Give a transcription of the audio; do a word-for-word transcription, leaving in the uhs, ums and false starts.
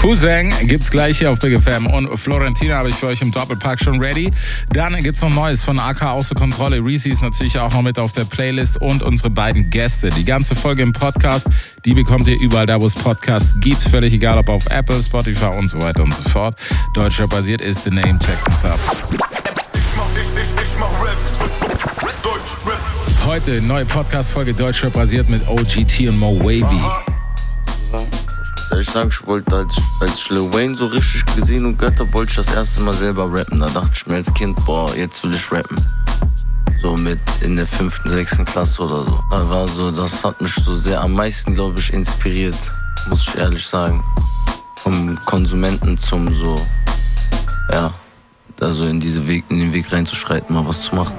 Cousin gibt's gleich hier auf Big F M und Florentina habe ich für euch im Doppelpack schon ready. Dann gibt's noch Neues von A K außer Kontrolle. Reezy ist natürlich auch noch mit auf der Playlist und unsere beiden Gäste. Die ganze Folge im Podcast, die bekommt ihr überall da, wo es Podcasts gibt. Völlig egal, ob auf Apple, Spotify und so weiter und so fort. Deutschrap basiert ist the name. Check this out. Ich mach, ich, ich, ich mach Rap. Deutschrap. Heute neue Podcast-Folge Deutschrap basiert mit O G T und Mo Wavy. Ich sag, ich wollte, als, als ich Lil Wayne so richtig gesehen und gehört habe, wollte ich das erste Mal selber rappen. Da dachte ich mir als Kind, boah, jetzt will ich rappen. So mit in der fünften, sechsten Klasse oder so. Da war so, das hat mich so sehr am meisten, glaube ich, inspiriert, muss ich ehrlich sagen. Vom Konsumenten zum so, ja, also in, diese Weg, in den Weg reinzuschreiten, mal was zu machen.